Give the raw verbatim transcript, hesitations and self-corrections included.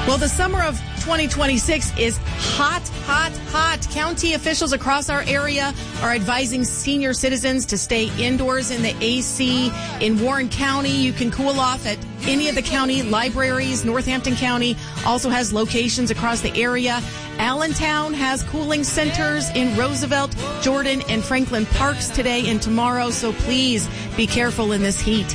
Well, the summer of twenty twenty-six is hot, hot, hot. County officials across our area are advising senior citizens to stay indoors in the A C. In Warren County, you can cool off at any of the county libraries. Northampton County also has locations across the area. Allentown has cooling centers in Roosevelt, Jordan, and Franklin Parks today and tomorrow, so please be careful in this heat.